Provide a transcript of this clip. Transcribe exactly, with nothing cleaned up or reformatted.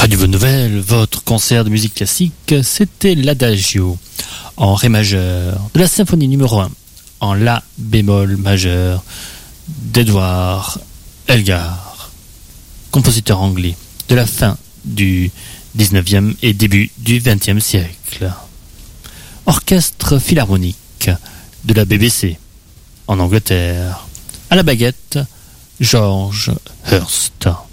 Radio Bonne Nouvelle, votre concert de musique classique, c'était l'Adagio en Ré majeur de la symphonie numéro un en La bémol majeur d'Edward Elgar, compositeur anglais de la fin du dix-neuvième et début du vingtième siècle. Orchestre philharmonique de la B B C en Angleterre, à la baguette, George Hurst.